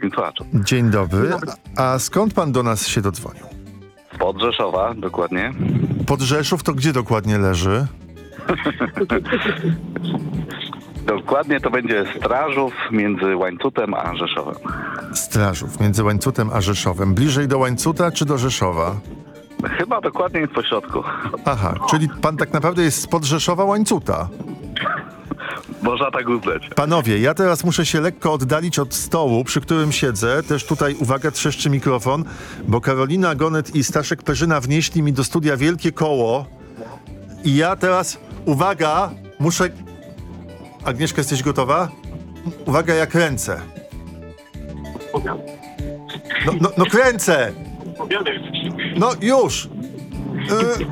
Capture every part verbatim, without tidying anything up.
wszystkim słuchaczom. Dzień dobry. A skąd pan do nas się dodzwonił? Spod Rzeszowa, dokładnie. Pod Rzeszów to gdzie dokładnie leży? Dokładnie to będzie Strażów między Łańcutem a Rzeszowem. Strażów, między Łańcutem a Rzeszowem. Bliżej do Łańcuta czy do Rzeszowa? Chyba dokładnie jest po środku. Aha, czyli pan tak naprawdę jest spod Rzeszowa Łańcuta. Można tak uznać. Panowie, ja teraz muszę się lekko oddalić od stołu, przy którym siedzę. Też tutaj, uwaga, trzeszczy mikrofon, bo Karolina Gonet i Staszek Perzyna wnieśli mi do studia wielkie koło i ja teraz, uwaga, muszę... Agnieszka, jesteś gotowa? Uwaga, ja kręcę. No, no, no kręcę! No już! Yy.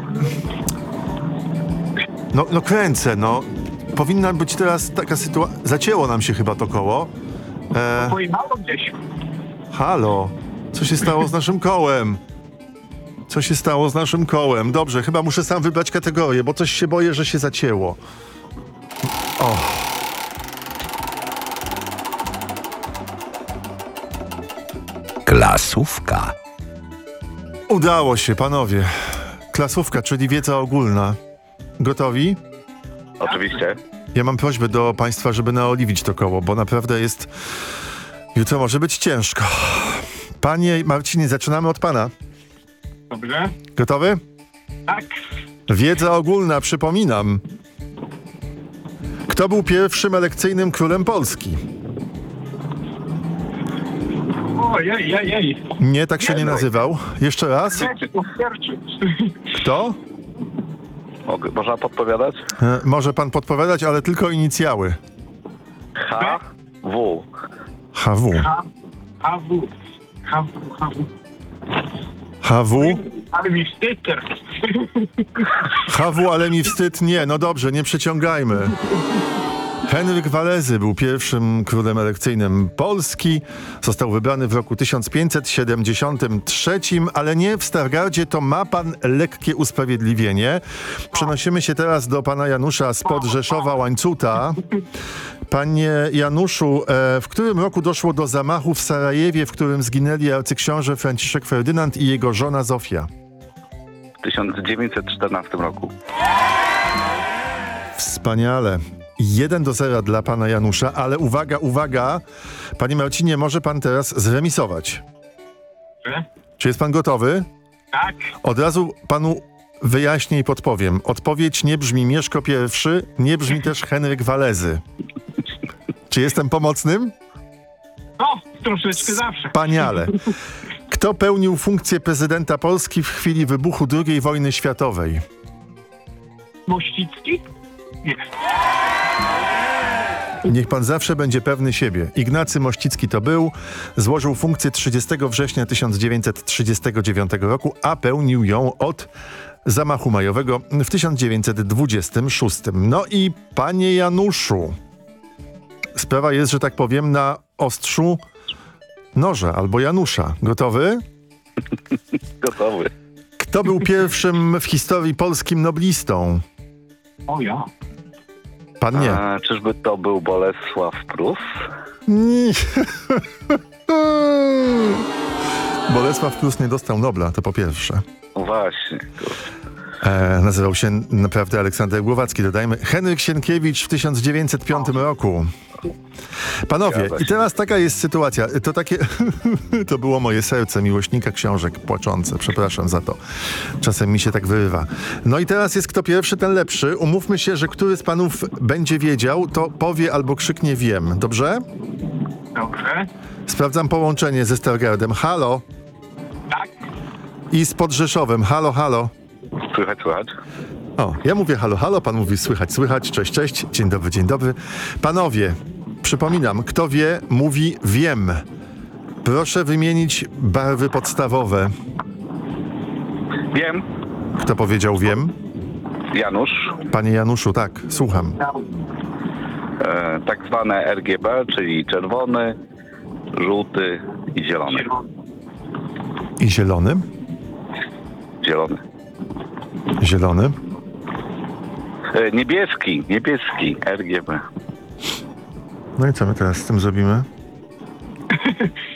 No, no kręcę, no. Powinna być teraz taka sytuacja... Zacięło nam się chyba to koło. E... Pojechało gdzieś. Halo, co się stało z naszym kołem? Co się stało z naszym kołem? Dobrze, chyba muszę sam wybrać kategorię, bo coś się boję, że się zacięło. O. Klasówka. Udało się, panowie. Klasówka, czyli wiedza ogólna. Gotowi? Oczywiście. Ja mam prośbę do państwa, żeby naoliwić to koło, bo naprawdę jest... Jutro może być ciężko. Panie Marcinie, zaczynamy od pana. Dobrze? Gotowy? Tak. Wiedza ogólna, przypominam. Kto był pierwszym elekcyjnym królem Polski? Ojej, jej, jej. Nie, tak się nie nazywał. Jeszcze raz. Kto? Mogę, można podpowiadać? E, może pan podpowiadać, ale tylko inicjały. H W. H W. H, HW. HW, HW. H W? Ale mi wstyd teraz. H W, ale mi wstyd nie. No dobrze, nie przeciągajmy. Henryk Walezy był pierwszym królem elekcyjnym Polski. Został wybrany w roku tysiąc pięćset siedemdziesiątym trzecim, ale nie w Stargardzie, to ma pan lekkie usprawiedliwienie. Przenosimy się teraz do pana Janusza spod Rzeszowa Łańcuta. Panie Januszu, e, w którym roku doszło do zamachu w Sarajewie, w którym zginęli arcyksiąże Franciszek Ferdynand i jego żona Zofia? W tysiąc dziewięćset czternastym roku. Wspaniale. Jeden do zera dla pana Janusza, ale uwaga, uwaga, panie Marcinie, może pan teraz zremisować. Dobrze? Czy jest pan gotowy? Tak. Od razu panu wyjaśnię i podpowiem. Odpowiedź nie brzmi Mieszko pierwszy, nie brzmi też Henryk Walezy. Czy jestem pomocnym? No, troszeczkę zawsze. Wspaniale. Kto pełnił funkcję prezydenta Polski w chwili wybuchu drugiej wojny światowej? Mościcki? Nie. Niech pan zawsze będzie pewny siebie. Ignacy Mościcki to był, złożył funkcję trzydziestego września tysiąc dziewięćset trzydziestego dziewiątego roku, a pełnił ją od zamachu majowego w tysiąc dziewięćset dwudziestym szóstym. No i panie Januszu, sprawa jest, że tak powiem, na ostrzu noża albo Janusza. Gotowy? Gotowy. Kto był pierwszym w historii polskim noblistą? O ja. Pan nie. A, czyżby to był Bolesław Prus? Nie. Bolesław Prus nie dostał Nobla, to po pierwsze. No właśnie. E, nazywał się naprawdę Aleksander Głowacki, dodajmy. Henryk Sienkiewicz w tysiąc dziewięćset piątym roku. Panowie, i teraz taka jest sytuacja. To takie... to było moje serce miłośnika książek płaczące. Przepraszam za to. Czasem mi się tak wyrywa. No i teraz jest kto pierwszy, ten lepszy. Umówmy się, że który z panów będzie wiedział, to powie albo krzyknie wiem. Dobrze? Dobrze. Sprawdzam połączenie ze Stargardem. Halo? Tak. I z Podrzeszowem. Halo, halo? Słychać, słychać. O, ja mówię halo, halo, pan mówi słychać, słychać, cześć, cześć, dzień dobry, dzień dobry. Panowie, przypominam, kto wie, mówi wiem. Proszę wymienić barwy podstawowe. Wiem. Kto powiedział wiem? Janusz. Panie Januszu, tak, słucham. E, tak zwane R G B, czyli czerwony, żółty i zielony. I zielony? Zielony. Zielony? E, niebieski, niebieski, R G B. No i co my teraz z tym zrobimy?